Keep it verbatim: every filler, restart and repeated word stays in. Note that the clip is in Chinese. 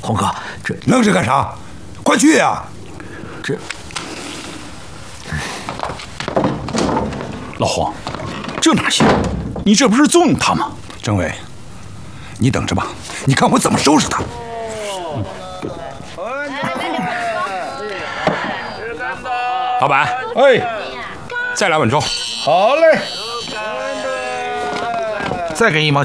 黄哥，这愣着干啥？快去呀！ 这老黄，这哪行？你这不是纵容他吗？ 政委，你等着吧，你看我怎么收拾他。嗯、 老板， 哎， 再来碗粥。 好嘞。 再给你一毛钱。